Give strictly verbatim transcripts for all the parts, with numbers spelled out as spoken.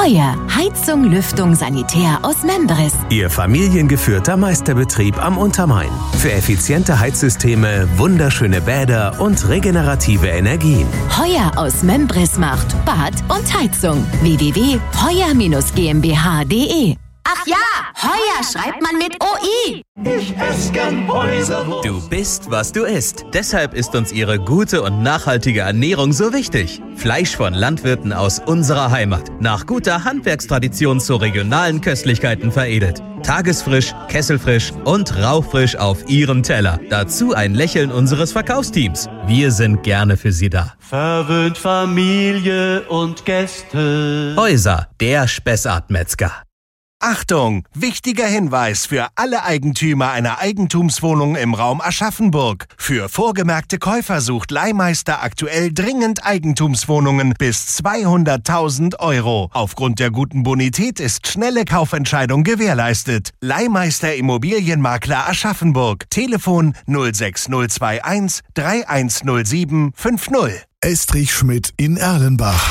Heuer, Heizung, Lüftung, Sanitär aus Membris. Ihr familiengeführter Meisterbetrieb am Untermain. Für effiziente Heizsysteme, wunderschöne Bäder und regenerative Energien. Heuer aus Membris macht Bad und Heizung. w w w punkt heuer Bindestrich g m b h punkt d e. Ach ja, Heuer schreibt man mit O I. Ich esse gern Häuserwurst. Du bist, was du isst. Deshalb ist uns ihre gute und nachhaltige Ernährung so wichtig. Fleisch von Landwirten aus unserer Heimat. Nach guter Handwerkstradition zu regionalen Köstlichkeiten veredelt. Tagesfrisch, kesselfrisch und rauchfrisch auf ihrem Teller. Dazu ein Lächeln unseres Verkaufsteams. Wir sind gerne für Sie da. Verwöhnt Familie und Gäste. Häuser, der Spessart-Metzger. Achtung! Wichtiger Hinweis für alle Eigentümer einer Eigentumswohnung im Raum Aschaffenburg. Für vorgemerkte Käufer sucht Leihmeister aktuell dringend Eigentumswohnungen bis zweihunderttausend Euro. Aufgrund der guten Bonität ist schnelle Kaufentscheidung gewährleistet. Leihmeister Immobilienmakler Aschaffenburg. Telefon null sechs null zwei eins drei eins null sieben fünf null. Estrich Schmidt in Erlenbach.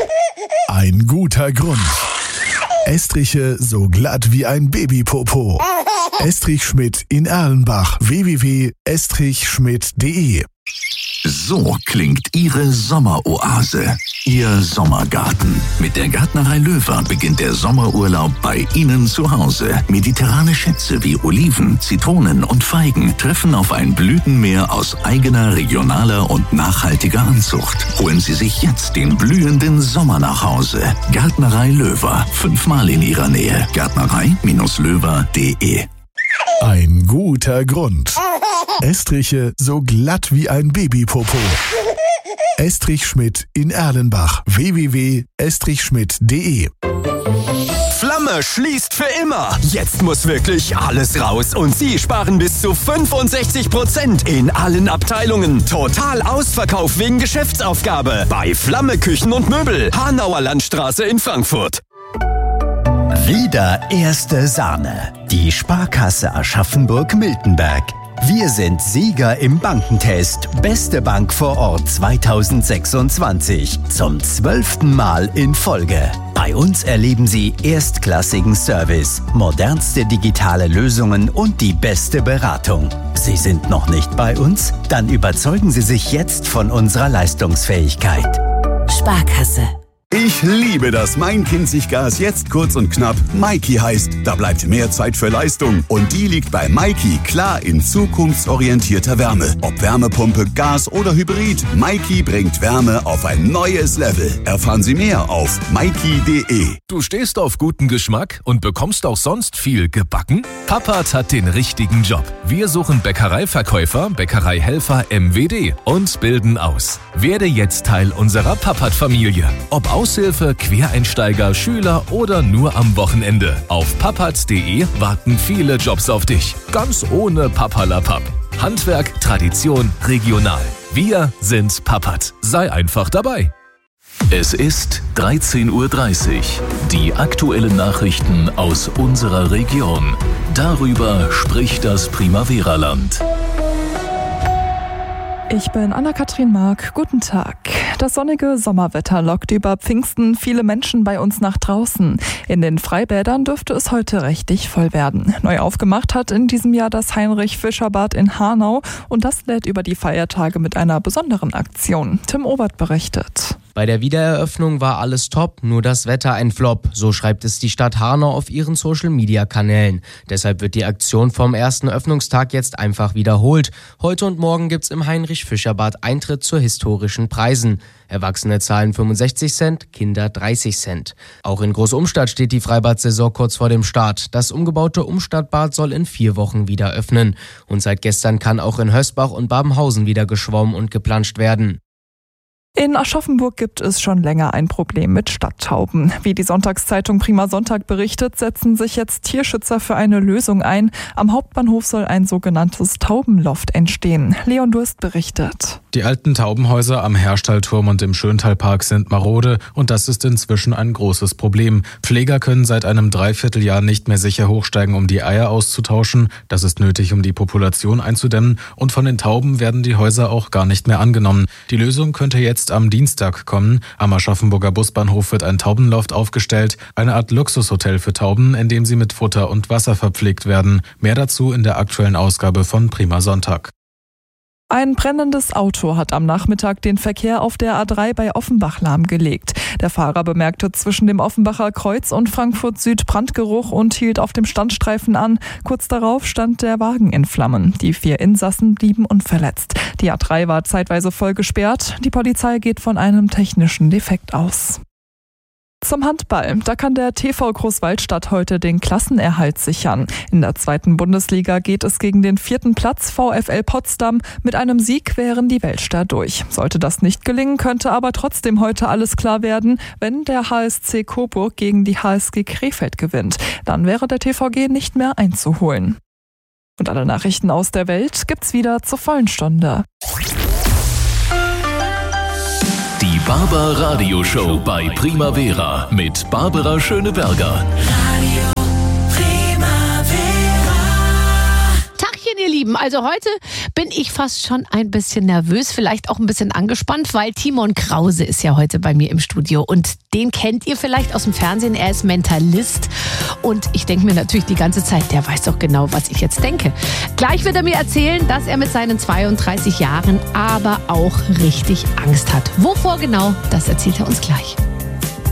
Ein guter Grund. Estriche so glatt wie ein Babypopo. Estrich Schmidt in Erlenbach. w w w punkt estrich schmidt punkt d e. So klingt Ihre Sommeroase, Ihr Sommergarten. Mit der Gärtnerei Löwer beginnt der Sommerurlaub bei Ihnen zu Hause. Mediterrane Schätze wie Oliven, Zitronen und Feigen treffen auf ein Blütenmeer aus eigener, regionaler und nachhaltiger Anzucht. Holen Sie sich jetzt den blühenden Sommer nach Hause. Gärtnerei Löwer, fünfmal in Ihrer Nähe. Gärtnerei Löwer punkt d e. Ein guter Grund. Estriche so glatt wie ein Babypopo. Estrich Schmidt in Erlenbach. w w w punkt estrich schmidt punkt d e. Flamme schließt für immer. Jetzt muss wirklich alles raus und Sie sparen bis zu fünfundsechzig Prozent in allen Abteilungen. Total Ausverkauf wegen Geschäftsaufgabe bei Flamme Küchen und Möbel, Hanauer Landstraße in Frankfurt. Wieder erste Sahne. Die Sparkasse Aschaffenburg-Miltenberg. Wir sind Sieger im Bankentest. Beste Bank vor Ort zweitausendsechsundzwanzig. Zum zwölften Mal in Folge. Bei uns erleben Sie erstklassigen Service, modernste digitale Lösungen und die beste Beratung. Sie sind noch nicht bei uns? Dann überzeugen Sie sich jetzt von unserer Leistungsfähigkeit. Sparkasse. Ich liebe das Main-Kinzig-Gas jetzt kurz und knapp Maiki heißt. Da bleibt mehr Zeit für Leistung. Und die liegt bei Maiki klar in zukunftsorientierter Wärme. Ob Wärmepumpe, Gas oder Hybrid, Maiki bringt Wärme auf ein neues Level. Erfahren Sie mehr auf maiki punkt d e. Du stehst auf guten Geschmack und bekommst auch sonst viel gebacken? Pappat hat den richtigen Job. Wir suchen Bäckereiverkäufer, Bäckereihelfer M W D und bilden aus. Werde jetzt Teil unserer Pappat-Familie. Ob Aushilfe, Quereinsteiger, Schüler oder nur am Wochenende. Auf pappat punkt d e warten viele Jobs auf dich. Ganz ohne Papperlapapp. Handwerk, Tradition, regional. Wir sind Pappat. Sei einfach dabei. Es ist dreizehn Uhr dreißig. Die aktuellen Nachrichten aus unserer Region. Darüber spricht das Primavera-Land. Ich bin Anna-Kathrin Mark. Guten Tag. Das sonnige Sommerwetter lockt über Pfingsten viele Menschen bei uns nach draußen. In den Freibädern dürfte es heute richtig voll werden. Neu aufgemacht hat in diesem Jahr das Heinrich-Fischer-Bad in Hanau und das lädt über die Feiertage mit einer besonderen Aktion. Tim Obert berichtet. Bei der Wiedereröffnung war alles top, nur das Wetter ein Flop. So schreibt es die Stadt Hanau auf ihren Social-Media-Kanälen. Deshalb wird die Aktion vom ersten Öffnungstag jetzt einfach wiederholt. Heute und morgen gibt's im Heinrich-Fischer-Bad Eintritt zu historischen Preisen. Erwachsene zahlen fünfundsechzig Cent, Kinder dreißig Cent. Auch in Großumstadt steht die Freibad-Saison kurz vor dem Start. Das umgebaute Umstadtbad soll in vier Wochen wieder öffnen. Und seit gestern kann auch in Hösbach und Babenhausen wieder geschwommen und geplanscht werden. In Aschaffenburg gibt es schon länger ein Problem mit Stadttauben. Wie die Sonntagszeitung Prima Sonntag berichtet, setzen sich jetzt Tierschützer für eine Lösung ein. Am Hauptbahnhof soll ein sogenanntes Taubenloft entstehen. Leon Durst berichtet. Die alten Taubenhäuser am Herstallturm und im Schöntalpark sind marode und das ist inzwischen ein großes Problem. Pfleger können seit einem Dreivierteljahr nicht mehr sicher hochsteigen, um die Eier auszutauschen. Das ist nötig, um die Population einzudämmen, und von den Tauben werden die Häuser auch gar nicht mehr angenommen. Die Lösung könnte jetzt am Dienstag kommen. Am Aschaffenburger Busbahnhof wird ein Taubenloft aufgestellt, eine Art Luxushotel für Tauben, in dem sie mit Futter und Wasser verpflegt werden. Mehr dazu in der aktuellen Ausgabe von Prima Sonntag. Ein brennendes Auto hat am Nachmittag den Verkehr auf der A drei bei Offenbach lahmgelegt. Der Fahrer bemerkte zwischen dem Offenbacher Kreuz und Frankfurt Süd Brandgeruch und hielt auf dem Standstreifen an. Kurz darauf stand der Wagen in Flammen. Die vier Insassen blieben unverletzt. Die A drei war zeitweise voll gesperrt. Die Polizei geht von einem technischen Defekt aus. Zum Handball. Da kann der T V Großwaldstadt heute den Klassenerhalt sichern. In der zweiten Bundesliga geht es gegen den vierten Platz VfL Potsdam. Mit einem Sieg wären die Weltstar durch. Sollte das nicht gelingen, könnte aber trotzdem heute alles klar werden, wenn der H S C Coburg gegen die H S G Krefeld gewinnt. Dann wäre der T V G nicht mehr einzuholen. Und alle Nachrichten aus der Welt gibt's wieder zur vollen Stunde. Die Barber Radio Show bei Primavera mit Barbara Schöneberger. Ihr Lieben, also heute bin ich fast schon ein bisschen nervös, vielleicht auch ein bisschen angespannt, weil Timon Krause ist ja heute bei mir im Studio und den kennt ihr vielleicht aus dem Fernsehen. Er ist Mentalist und ich denke mir natürlich die ganze Zeit, der weiß doch genau, was ich jetzt denke. Gleich wird er mir erzählen, dass er mit seinen zweiunddreißig Jahren aber auch richtig Angst hat. Wovor genau, das erzählt er uns gleich.